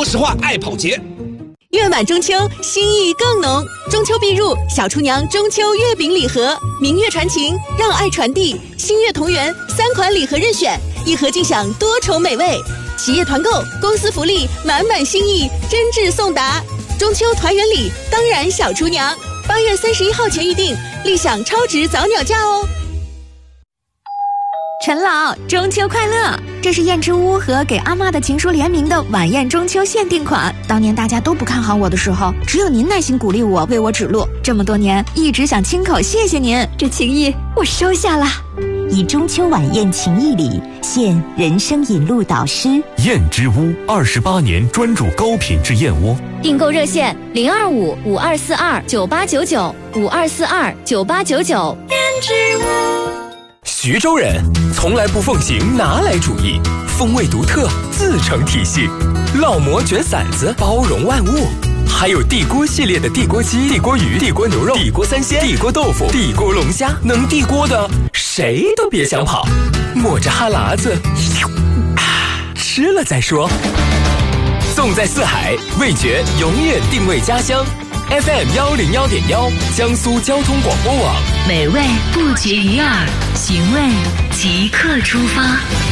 说实话，爱跑节。 月满中秋，心意更浓。中秋必入，小厨娘中秋月饼礼盒，明月传情，让爱传递，星月同源，3款礼盒任选，一盒尽享多重美味。企业团购，公司福利，满满心意，真挚送达。中秋团圆礼，当然小厨娘。8月31号前预定，立享超值早鸟价哦。 陈老，中秋快乐！这是燕之屋和给阿嬷的情书联名的晚宴中秋限定款。当年大家都不看好我的时候，只有您耐心鼓励我，为我指路。这么多年，一直想亲口谢谢您，这情谊我收下了。 以中秋晚宴情谊礼，现人生引路导师。 燕之屋28年专注高品质燕窝。 订购热线025-5242-9899，5242-9899。燕之屋。 徐州人从来不奉行拿来主义，风味独特，自成体系。烙馍卷馓子，包容万物。还有地锅系列的地锅鸡、地锅鱼、地锅牛肉、地锅三鲜、地锅豆腐、地锅龙虾，能地锅的谁都别想跑。抹着哈喇子，吃了再说。纵在四海，味觉永远定位家乡。FM 101.1，江苏交通广播网。 美味不绝于耳，寻味即刻出发。